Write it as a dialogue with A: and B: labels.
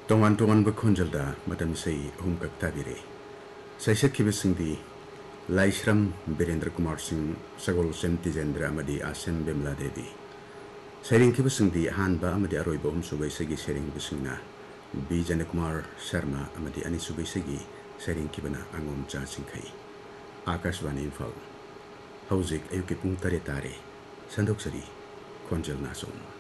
A: तोंगान तोंगान बखोंजलदा मतम से हुम कक्ता बिरे सैसक की बसिंगदी लाइश्रम बीरेंद्र कुमार सिंह सगोल सेम तिजेंद्र अमदी आसेम बिमला देवी सैरिंग की बसिंगदी हानबा अमदी अरोइबो हुम सुबैसगी सैरिंग बसिंगना बी जन कुमार शर्मा अमदी अनि सुबैसगी सैरिंग की बना अंगोम चा सिंखई आकाशवाणी इम्फाल हौजिक अयुकी पुंग तरे तारे संदोक्सरी खोंजल नासोम